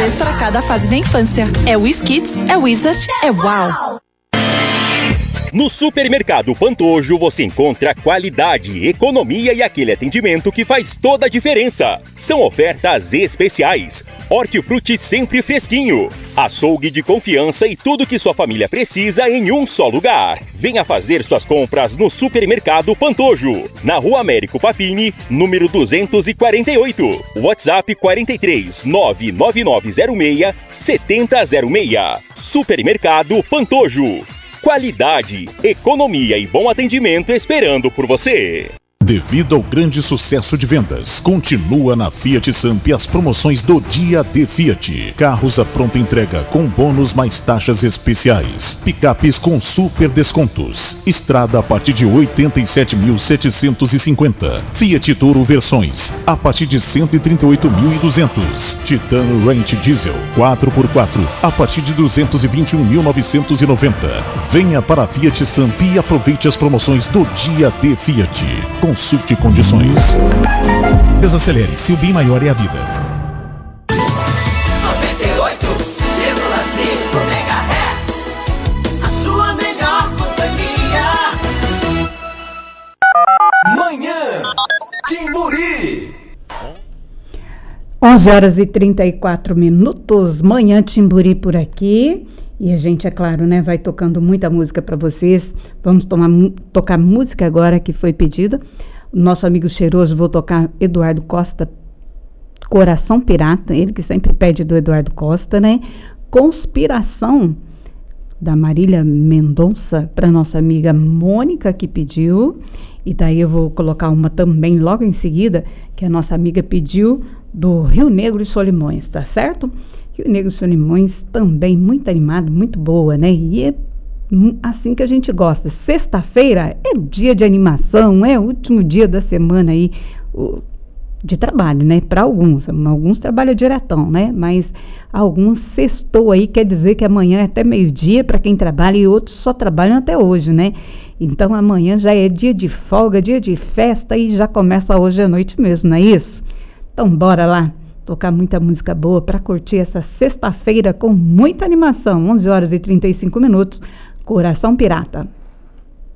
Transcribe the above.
vez para cada fase da infância. É WizKids, é Wizard, é Wow! No Supermercado Pantojo você encontra qualidade, economia e aquele atendimento que faz toda a diferença. São ofertas especiais. Hortifruti sempre fresquinho. Açougue de confiança e tudo que sua família precisa em um só lugar. Venha fazer suas compras no Supermercado Pantojo. Na Rua Américo Papini, número 248. WhatsApp 43 99906 7006. Supermercado Pantojo. Qualidade, economia e bom atendimento esperando por você. Devido ao grande sucesso de vendas, continua na Fiat Samp as promoções do Dia D Fiat. Carros à pronta entrega com bônus mais taxas especiais. Picapes com super descontos. Estrada a partir de 87.750. Fiat Toro versões a partir de 138.200. Titano Range Diesel 4x4 a partir de 221.990. Venha para a Fiat Samp e aproveite as promoções do Dia D Fiat. Consulte condições. Desacelere, se o bem maior é a vida. 98,5 MHz, a sua melhor companhia. Manhã Timburi. 11h34, Manhã Timburi por aqui. E a gente, é claro, né, vai tocando muita música para vocês. Vamos tocar música agora que foi pedida. O nosso amigo cheiroso, vou tocar Eduardo Costa, Coração Pirata, ele que sempre pede do Eduardo Costa, né? Conspiração, da Marília Mendonça, para nossa amiga Mônica, que pediu. E daí eu vou colocar uma também logo em seguida, que a nossa amiga pediu, do Rio Negro e Solimões, tá certo? Rio Negro e Solimões também muito animado, muito boa, né? E é assim que a gente gosta. Sexta-feira é dia de animação, é o último dia da semana aí de trabalho, né? Para alguns trabalham diretão, né? Mas alguns sextou aí, quer dizer que amanhã é até meio-dia para quem trabalha e outros só trabalham até hoje, né? Então amanhã já é dia de folga, dia de festa e já começa hoje à noite mesmo, não é isso? Então bora lá tocar muita música boa para curtir essa sexta-feira com muita animação. 11h35, Coração Pirata.